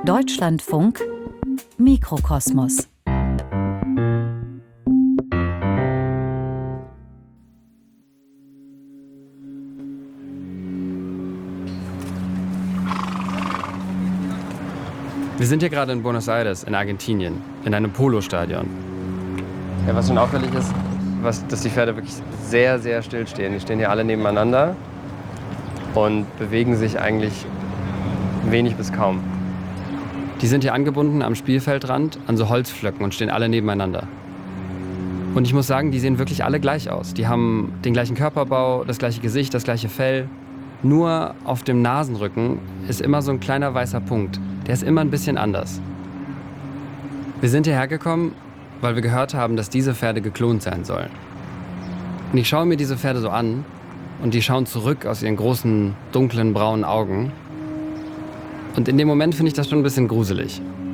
Deutschlandfunk Mikrokosmos. Wir sind hier gerade in Buenos Aires, in Argentinien, in einem Polostadion. Ja, was schon auffällig ist, dass die Pferde wirklich sehr, sehr still stehen. Die stehen hier alle nebeneinander und bewegen sich eigentlich wenig bis kaum. Die sind hier angebunden am Spielfeldrand an so Holzpflöcken und stehen alle nebeneinander. Und ich muss sagen, die sehen wirklich alle gleich aus. Die haben den gleichen Körperbau, das gleiche Gesicht, das gleiche Fell. Nur auf dem Nasenrücken ist immer so ein kleiner weißer Punkt. Der ist immer ein bisschen anders. Wir sind hierher gekommen, weil wir gehört haben, dass diese Pferde geklont sein sollen. Und ich schaue mir diese Pferde so an und die schauen zurück aus ihren großen, dunklen, braunen Augen. Und in dem Moment finde ich das schon ein bisschen gruselig.